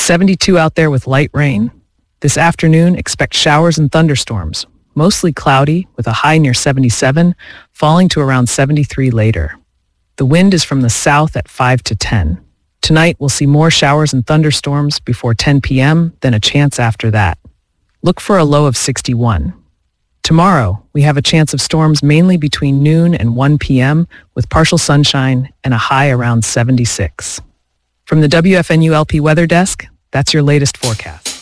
72 out there with light rain. This afternoon, expect showers and thunderstorms, mostly cloudy with a high near 77, falling to around 73 later. The wind is from the south at 5 to 10. Tonight, we'll see more showers and thunderstorms before 10 p.m., then a chance after that. Look for a low of 61. Tomorrow, we have a chance of storms mainly between noon and 1 p.m. with partial sunshine and a high around 76. From the WFNU LP Weather Desk, that's your latest forecast.